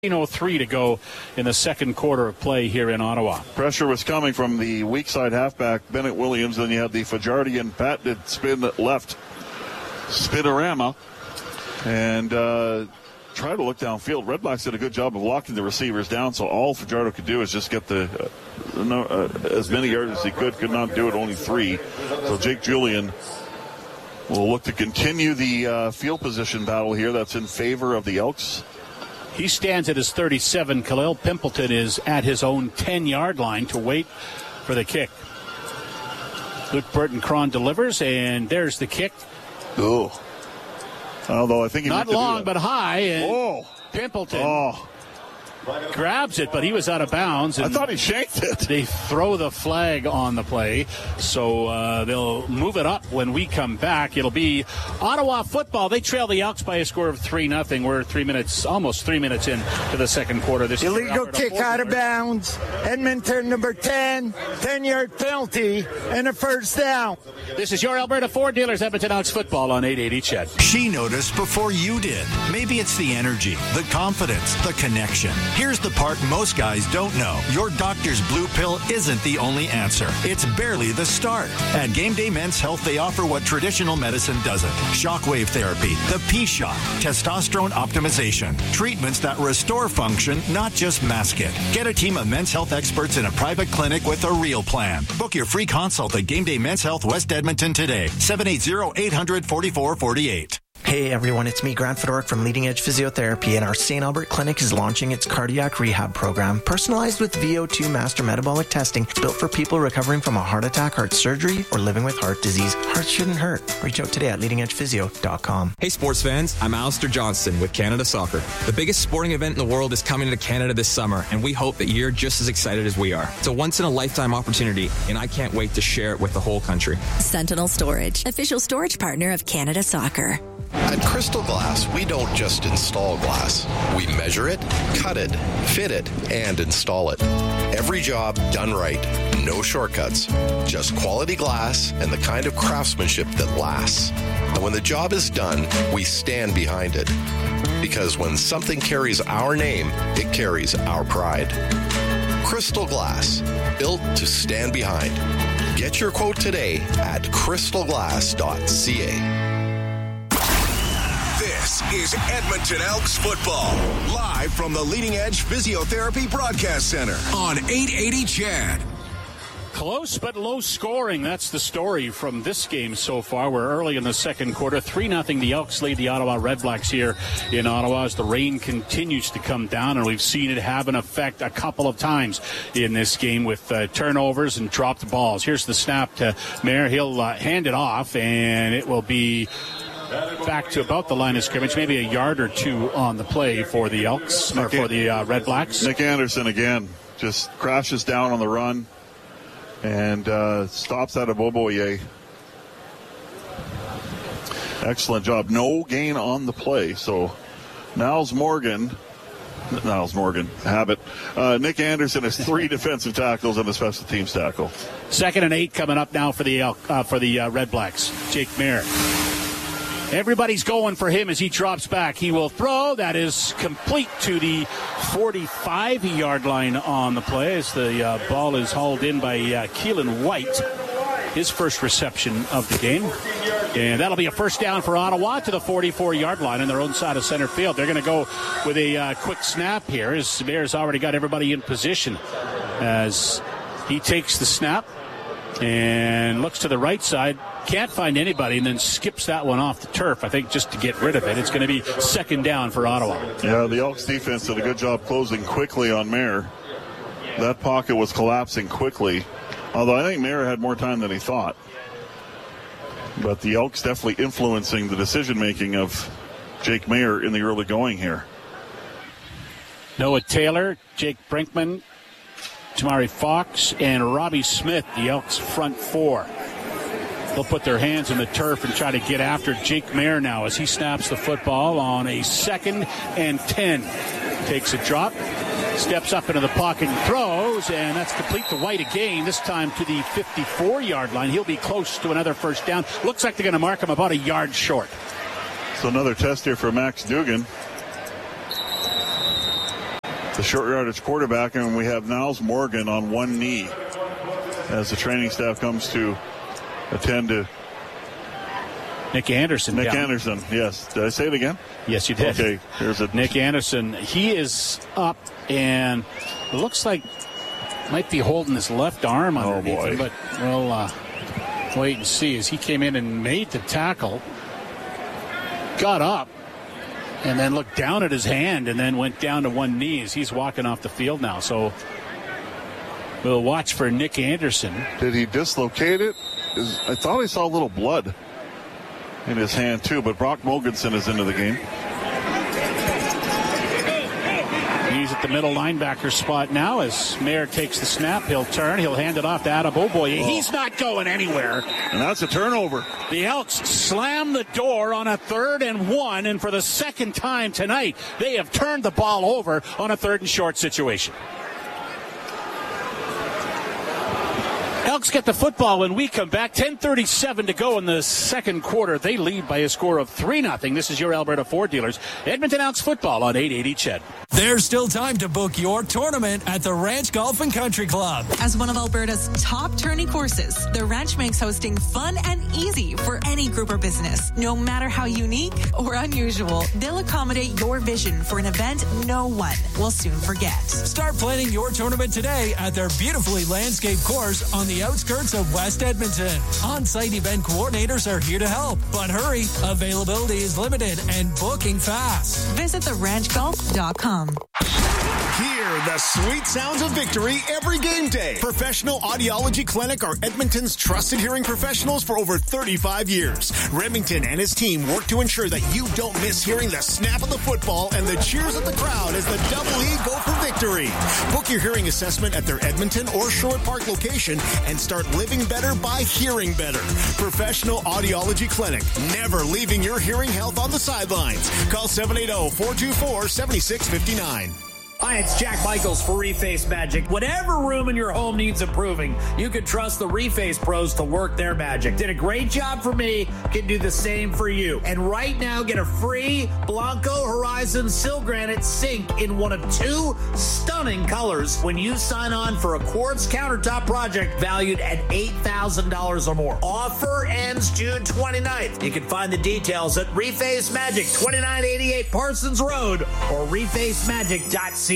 3 to go in the second quarter of play here in Ottawa. Pressure was coming from the weak side halfback, Bennett Williams. Then you had the Fajardian. Pat did spin left, spinorama, and try to look downfield. Red Blacks did a good job of locking the receivers down, so all Fajardo could do is just get as many yards as he could not do it, only 3. So Jake Julian will look to continue the field position battle here. That's in favor of the Elks. He stands at his 37. Khalil Pimpleton is at his own 10-yard line to wait for the kick. Luke Burton-Cron delivers, and there's the kick. Oh. Although I think he not long, but high. And Pimpleton grabs it, but he was out of bounds. And I thought he shanked it. They throw the flag on the play, so they'll move it up when we come back. It'll be Ottawa football. They trail the Elks by a score of 3-0. We're almost 3 minutes into the second quarter. This illegal kick out of bounds. Edmonton number 10, 10-yard penalty, and a first down. This is your Alberta Ford Dealers Edmonton Elks football on 880 CHED. She noticed before you did. Maybe it's the energy, the confidence, the connection. Here's the part most guys don't know. Your doctor's blue pill isn't the only answer. It's barely the start. At Game Day Men's Health, they offer what traditional medicine doesn't. Shockwave therapy, the P-Shot, testosterone optimization, treatments that restore function, not just mask it. Get a team of men's health experts in a private clinic with a real plan. Book your free consult at Game Day Men's Health West Edmonton today. 780-800-4448. Hey everyone, it's me, Grant Fedoruk from Leading Edge Physiotherapy, and our St. Albert Clinic is launching its cardiac rehab program, personalized with VO2 master metabolic testing, built for people recovering from a heart attack, heart surgery, or living with heart disease. Hearts shouldn't hurt. Reach out today at leadingedgephysio.com. Hey sports fans, I'm Alistair Johnston with Canada Soccer. The biggest sporting event in the world is coming to Canada this summer, and we hope that you're just as excited as we are. It's a once-in-a-lifetime opportunity, and I can't wait to share it with the whole country. Sentinel Storage, official storage partner of Canada Soccer. At Crystal Glass, we don't just install glass. We measure it, cut it, fit it, and install it. Every job done right. No shortcuts. Just quality glass and the kind of craftsmanship that lasts. And when the job is done, we stand behind it. Because when something carries our name, it carries our pride. Crystal Glass, built to stand behind. Get your quote today at crystalglass.ca. This is Edmonton Elks football, live from the Leading Edge Physiotherapy Broadcast Center on 880 CHED. Close but low scoring. That's the story from this game so far. We're early in the second quarter. 3-0. The Elks lead the Ottawa Redblacks here in Ottawa as the rain continues to come down, and we've seen it have an effect a couple of times in this game with turnovers and dropped balls. Here's the snap to Mayer. He'll hand it off, and it will be back to about the line of scrimmage, maybe a yard or two on the play for the Elks, or for the Redblacks. Nick Anderson again just crashes down on the run and stops out of Boboye. Excellent job. No gain on the play. So Niles Morgan, Habit. Nick Anderson has 3 defensive tackles and a special teams tackle. 2nd and 8 coming up now for the Redblacks. Jake Mayer. Everybody's going for him as he drops back. He will throw. That is complete to the 45-yard line on the play as the ball is hauled in by Keelan White, his first reception of the game. And that'll be a first down for Ottawa to the 44-yard line on their own side of center field. They're going to go with a quick snap here as Bears already got everybody in position as he takes the snap and looks to the right side. Can't find anybody, and then skips that one off the turf, I think, just to get rid of it. It's going to be second down for Ottawa. Yeah, the Elks defense did a good job closing quickly on Mayer. That pocket was collapsing quickly, although I think Mayer had more time than he thought. But the Elks definitely influencing the decision-making of Jake Mayer in the early going here. Noah Taylor, Jake Brinkman, Tamari Fox, and Robbie Smith, the Elks' front 4. They'll put their hands in the turf and try to get after Jake Mayer now as he snaps the football on a 2nd and 10. Takes a drop, steps up into the pocket and throws, and that's complete to White again, this time to the 54-yard line. He'll be close to another first down. Looks like they're going to mark him about a yard short. So another test here for Max Dugan. the short yardage quarterback, and we have Niles Morgan on one knee as the training staff comes to attend to Nick Anderson. Nick Anderson, yes. Did I say it again? Yes, you did. Okay, here's a Nick Anderson. He is up, and it looks like might be holding his left arm underneath him, but we'll wait and see. As he came in and made the tackle, got up, and then looked down at his hand, and then went down to one knee as he's walking off the field now. So we'll watch for Nick Anderson. Did he dislocate it? I thought I saw a little blood in his hand too, but Brock Mogensen is into the game. He's at the middle linebacker spot now as Mayer takes the snap. He'll turn. He'll hand it off to Adeboboye. He's not going anywhere. And that's a turnover. The Elks slam the door on a 3rd and 1, and for the second time tonight, they have turned the ball over on a 3rd and short situation. Elks get the football when we come back. 10:37 to go in the second quarter. They lead by a score of 3-0. This is your Alberta Ford dealers. Edmonton Elks football on 880 CHED. There's still time to book your tournament at the Ranch Golf and Country Club. As one of Alberta's top tourney courses, the Ranch makes hosting fun and easy for any group or business. No matter how unique or unusual, they'll accommodate your vision for an event no one will soon forget. Start planning your tournament today at their beautifully landscaped course on the outskirts of West Edmonton. On-site event coordinators are here to help, but hurry, availability is limited and booking fast. Visit theranchgolf.com. Hear the sweet sounds of victory every game day. Professional Audiology Clinic are Edmonton's trusted hearing professionals for over 35 years. Remington and his team work to ensure that you don't miss hearing the snap of the football and the cheers of the crowd as the Double E go for victory. Book your hearing assessment at their Edmonton or Sherwood Park location and start living better by hearing better. Professional Audiology Clinic, never leaving your hearing health on the sidelines. Call 780-424-7659. Hi, it's Jack Michaels for Reface Magic. Whatever room in your home needs improving, you can trust the Reface pros to work their magic. Did a great job for me, can do the same for you. And right now, get a free Blanco Horizon Sil Granite sink in one of 2 stunning colors when you sign on for a quartz countertop project valued at $8,000 or more. Offer ends June 29th. You can find the details at Reface Magic, 2988 Parsons Road, or refacemagic.ca.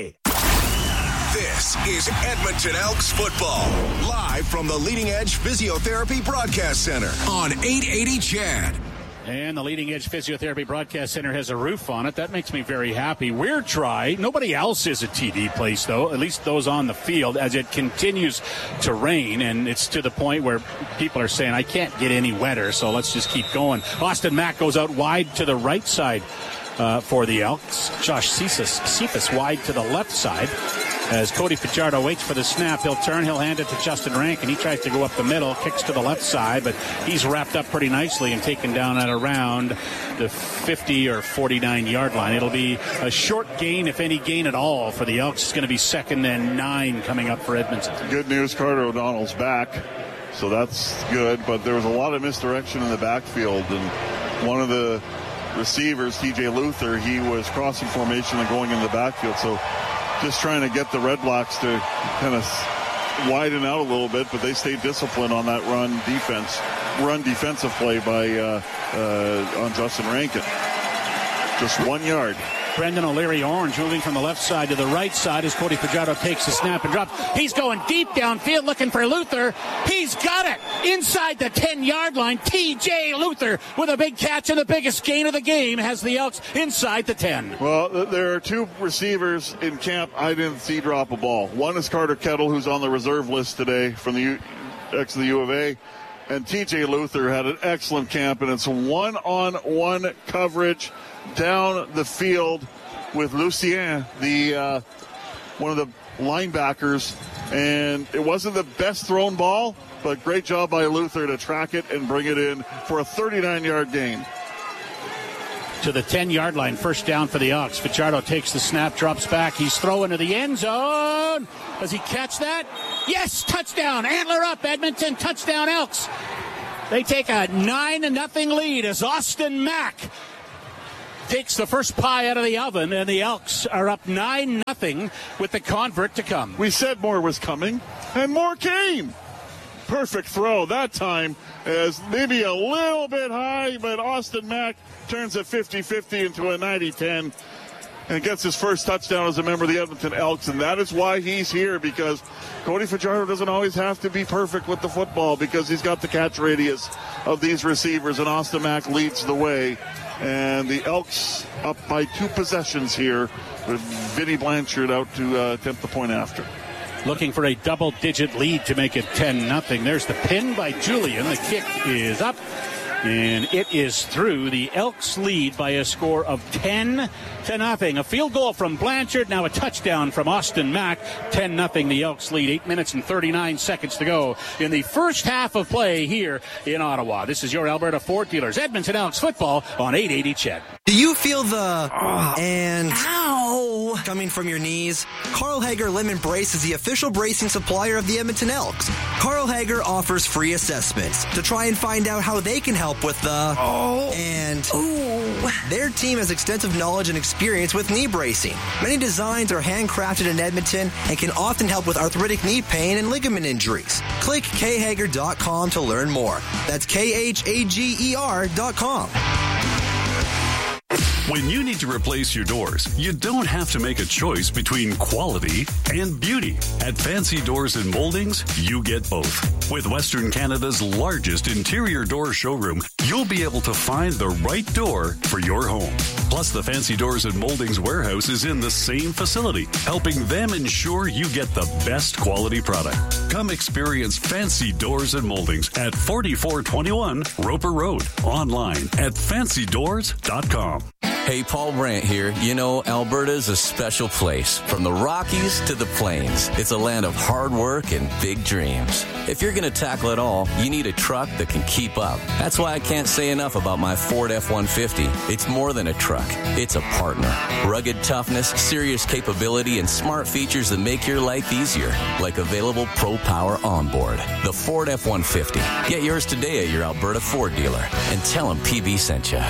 This is Edmonton Elks football, live from the Leading Edge Physiotherapy Broadcast Center on 880 CHED. And the Leading Edge Physiotherapy Broadcast Center has a roof on it. That makes me very happy. We're dry. Nobody else is a TD place, though, at least those on the field, as it continues to rain. And it's to the point where people are saying, I can't get any wetter, so let's just keep going. Austin Mack goes out wide to the right side for the Elks. Josh Cephas wide to the left side. As Cody Fajardo waits for the snap, he'll turn, he'll hand it to Justin Rankin. He tries to go up the middle, kicks to the left side, but he's wrapped up pretty nicely and taken down at around the 50 or 49-yard line. It'll be a short gain, if any gain at all, for the Elks. It's going to be 2nd and 9 coming up for Edmonton. Good news, Carter O'Donnell's back, so that's good, but there was a lot of misdirection in the backfield, and one of the receivers, TJ Luther, he was crossing formation and going in the backfield, so just trying to get the Red Blacks to kind of widen out a little bit, but they stayed disciplined on that run defensive play by on Justin Rankin. Just 1 yard. Brendan O'Leary-Orange moving from the left side to the right side as Cody Fajardo takes the snap and drops. He's going deep downfield looking for Luther. He's got it inside the 10-yard line. TJ Luther with a big catch, and the biggest gain of the game has the Elks inside the 10. Well, there are 2 receivers in camp I didn't see drop a ball. One is Carter Kettle, who's on the reserve list today from the ex of the U of A. And TJ Luther had an excellent camp, and it's one-on-one coverage down the field with Lucien, the one of the linebackers, and it wasn't the best thrown ball, but great job by Luther to track it and bring it in for a 39-yard gain. To the 10-yard line, first down for the Elks. Fajardo takes the snap, drops back. He's throwing to the end zone. Does he catch that? Yes, touchdown. Antler up, Edmonton. Touchdown, Elks. They take a 9-0 lead as Austin Mack takes the first pie out of the oven, and the Elks are up 9-0 with the convert to come. We said more was coming, and more came. Perfect throw that time, as maybe a little bit high, but Austin Mack turns a 50-50 into a 90-10 and gets his first touchdown as a member of the Edmonton Elks, and that is why he's here, because Cody Fajardo doesn't always have to be perfect with the football, because he's got the catch radius of these receivers, and Austin Mack leads the way. And the Elks up by 2 possessions here, with Vinny Blanchard out to attempt the point after. Looking for a double-digit lead to make it 10-0. There's the pin by Julian. The kick is up, and it is through. The Elks lead by a score of 10-0. A field goal from Blanchard, now a touchdown from Austin Mack. 10-0. The Elks lead. 8 minutes and 39 seconds to go in the first half of play here in Ottawa. This is your Alberta Ford Dealers Edmonton Elks football on 880 CHED. Do you feel the ow coming from your knees? Carl Hager Lemon Brace is the official bracing supplier of the Edmonton Elks. Carl Hager offers free assessments to try and find out how they can help with the Their team has extensive knowledge and experience with knee bracing. Many designs are handcrafted in Edmonton and can often help with arthritic knee pain and ligament injuries. Click khager.com to learn more. That's KHAGER.com. When you need to replace your doors, you don't have to make a choice between quality and beauty. At Fancy Doors and Moldings, you get both. With Western Canada's largest interior door showroom, you'll be able to find the right door for your home. Plus, the Fancy Doors and Moldings warehouse is in the same facility, helping them ensure you get the best quality product. Come experience Fancy Doors and Moldings at 4421 Roper Road. Online at fancydoors.com. Hey, Paul Brandt here. You know, Alberta's a special place. From the Rockies to the Plains, it's a land of hard work and big dreams. If you're going to tackle it all, you need a truck that can keep up. That's why I can't say enough about my Ford F-150. It's more than a truck. It's a partner. Rugged toughness, serious capability, and smart features that make your life easier, like available Pro Power onboard. The Ford F-150. Get yours today at your Alberta Ford dealer and tell them PB sent you.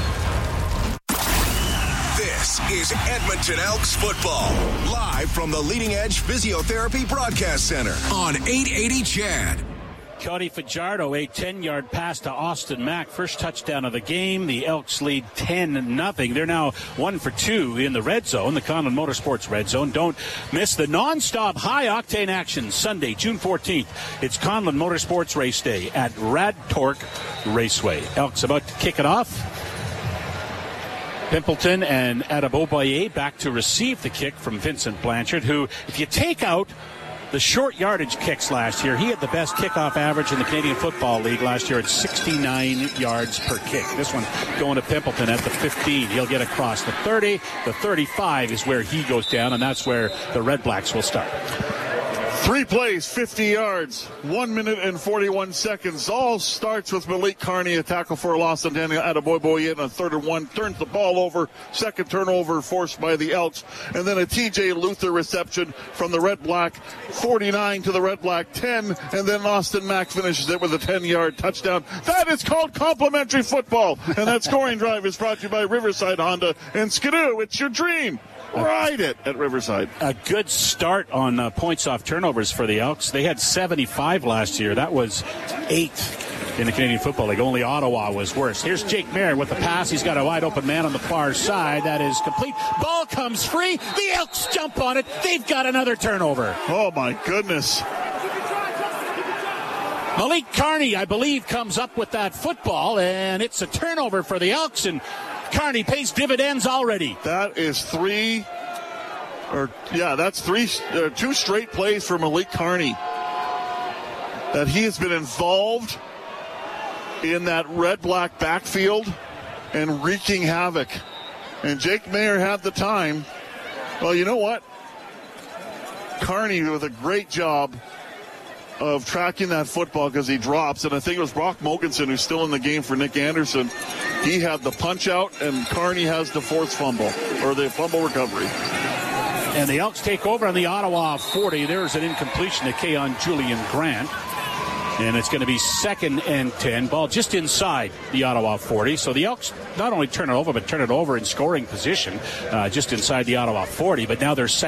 This is Edmonton Elks football, live from the Leading Edge Physiotherapy Broadcast Center on 880 CHED. Cody Fajardo, a 10-yard pass to Austin Mack. First touchdown of the game. The Elks lead 10-0. They're now 1 for 2 in the red zone, the Conlon Motorsports red zone. Don't miss the non-stop high-octane action Sunday, June 14th. It's Conlon Motorsports Race Day at Rad Torque Raceway. Elks about to kick it off. Pimpleton and Adeboboye back to receive the kick from Vincent Blanchard, who, if you take out the short yardage kicks last year, he had the best kickoff average in the Canadian Football League last year at 69 yards per kick. This one going to Pimpleton at the 15. He'll get across the 30. The 35 is where he goes down, and that's where the Red Blacks will start. 3 plays, 50 yards, 1 minute and 41 seconds. All starts with Malik Carney, a tackle for a loss, and Daniel Adeboboye in a 3rd and 1. Turns the ball over. Second turnover forced by the Elks. And then a TJ Luther reception from the Red Black, 49 to the Red Black 10. And then Austin Mack finishes it with a 10-yard touchdown. That is called complimentary football. And that scoring drive is brought to you by Riverside Honda and Skidoo. It's your dream. Ride it at Riverside. A good start on points off turnovers for the Elks. They had 75 last year. That was 8th in the Canadian Football League. Only Ottawa was worse. Here's Jake Mayer with the pass. He's got a wide open man on the far side. That is complete. Ball comes free. The Elks jump on it. They've got another turnover. Oh, my goodness. Malik Carney, I believe, comes up with that football, and it's a turnover for the Elks, and Carney pays dividends already. That is 2 straight plays for Malik Carney. That he has been involved in that red-black backfield and wreaking havoc. And Jake Mayer had the time. Well, you know what? Carney with a great job of tracking that football because he drops, and I think it was Brock Mogensen who's still in the game for Nick Anderson. He had the punch out, and Carney has the forced fumble, or the fumble recovery. And the Elks take over on the Ottawa 40. There's an incompletion to Keon Julian Grant. And it's going to be 2nd and 10. Ball just inside the Ottawa 40. So the Elks not only turn it over, but turn it over in scoring position just inside the Ottawa 40. But now they're